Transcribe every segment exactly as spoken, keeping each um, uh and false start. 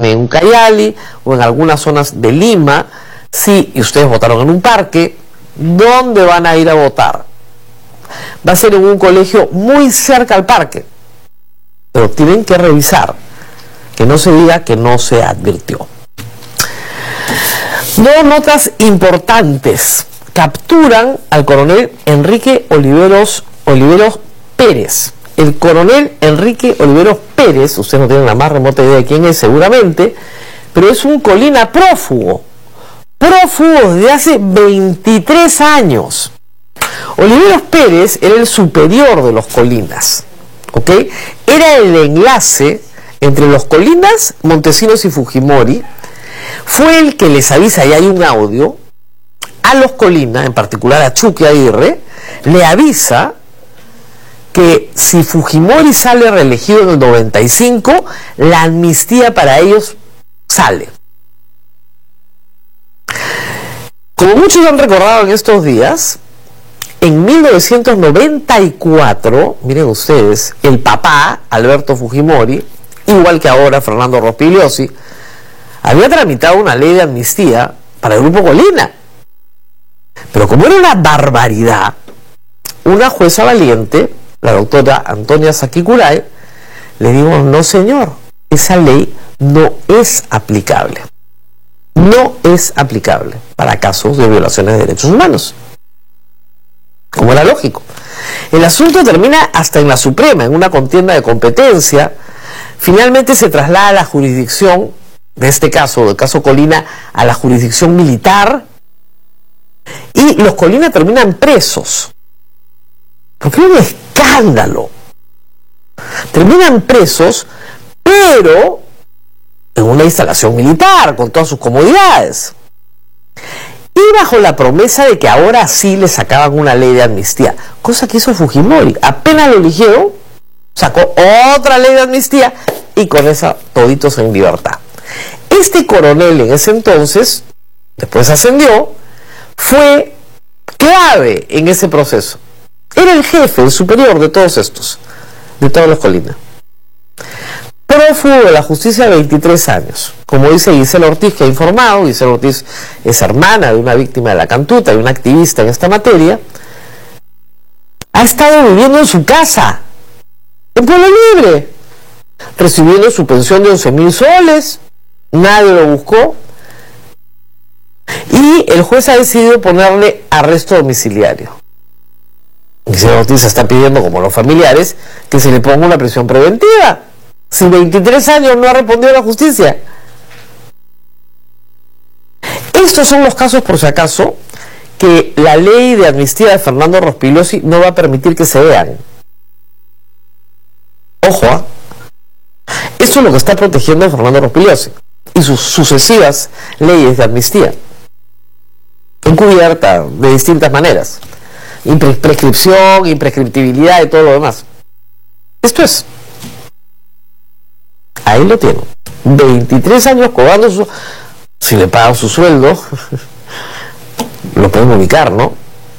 en Ucayali o en algunas zonas de Lima, sí, y ustedes votaron en un parque, ¿dónde van a ir a votar? Va a ser en un colegio muy cerca al parque, pero tienen que revisar, que no se diga que no se advirtió. Dos notas importantes. Capturan al coronel Enrique Oliveros, Oliveros Pérez. El coronel Enrique Oliveros Pérez, ustedes no tienen la más remota idea de quién es seguramente, pero es un colina prófugo. Prófugo desde hace veintitrés años. Oliveros Pérez era el superior de los colinas, ¿ok? Era el enlace entre los colinas, Montesinos y Fujimori. Fue el que les avisa, y hay un audio, a los colinas, en particular a Chucky Aguirre, le avisa que si Fujimori sale reelegido en el noventa y cinco, la amnistía para ellos sale. Como muchos han recordado en estos días, en mil novecientos noventa y cuatro, miren ustedes, el papá, Alberto Fujimori, igual que ahora Fernando Rospigliosi, había tramitado una ley de amnistía para el Grupo Colina. Pero como era una barbaridad, una jueza valiente, la doctora Antonia Saquicuray, le dijo: no señor, esa ley no es aplicable. No es aplicable para casos de violaciones de derechos humanos. Como era lógico. El asunto termina hasta en la Suprema, en una contienda de competencia. Finalmente se traslada a la jurisdicción, de este caso, del caso Colina, a la jurisdicción militar, y los Colina terminan presos. Porque es un escándalo. Terminan presos, pero en una instalación militar, con todas sus comodidades. Y bajo la promesa de que ahora sí le sacaban una ley de amnistía, cosa que hizo Fujimori. Apenas lo eligieron, sacó otra ley de amnistía y con esa toditos en libertad. Este coronel en ese entonces, después ascendió, fue clave en ese proceso. Era el jefe, el superior de todos estos, de todos los colinas. Prófugo de la justicia de veintitrés años. Como dice Gisela Ortiz, que ha informado, Gisela Ortiz es hermana de una víctima de la cantuta y una activista en esta materia, ha estado viviendo en su casa, en Pueblo Libre, recibiendo su pensión de once mil soles, nadie lo buscó, y el juez ha decidido ponerle arresto domiciliario. Gisela Ortiz está pidiendo, como los familiares, que se le ponga una prisión preventiva. Si veintitrés años no ha respondido a la justicia. Estos son los casos, por si acaso, que la ley de amnistía de Fernando Rospigliosi no va a permitir que se vean. Ojo, ¿eh? Eso es lo que está protegiendo a Fernando Rospigliosi y sus sucesivas leyes de amnistía, encubierta de distintas maneras, Impre prescripción, imprescriptibilidad y todo lo demás. Esto es. Ahí lo tienen. veintitrés años cobrando su... Si le pagan su sueldo, lo pueden ubicar, ¿no?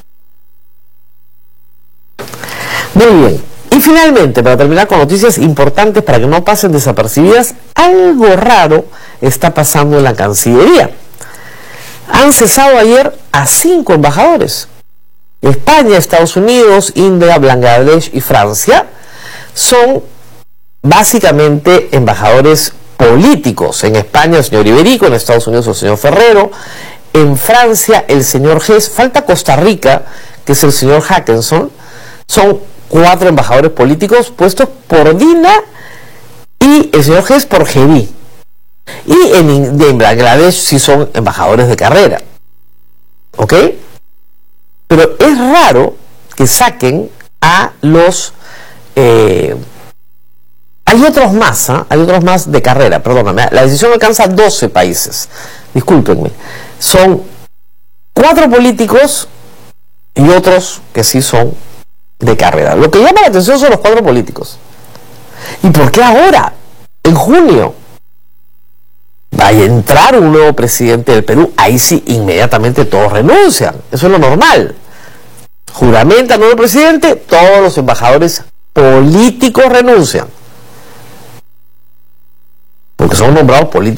Muy bien. Y finalmente, para terminar con noticias importantes para que no pasen desapercibidas, algo raro está pasando en la Cancillería. Han cesado ayer a cinco embajadores. España, Estados Unidos, India, Bangladesh y Francia son básicamente embajadores políticos. En España el señor Iberico, en Estados Unidos el señor Ferrero, en Francia el señor Hess, falta Costa Rica, que es el señor Hackenson. Son cuatro embajadores políticos puestos por Dina y el señor Hess por Gerí. Y en, en Bangladesh sí son embajadores de carrera. ¿Ok? Pero es raro que saquen a los... Eh, hay otros más, ¿eh? Hay otros más de carrera, perdóname. La decisión alcanza doce países. Discúlpenme. Son cuatro políticos y otros que sí son de carrera. Lo que llama la atención son los cuatro políticos. ¿Y por qué ahora? En junio. Va a entrar un nuevo presidente del Perú, ahí sí inmediatamente todos renuncian. Eso es lo normal. Juramenta nuevo presidente, todos los embajadores políticos renuncian. Porque son nombrados políticos.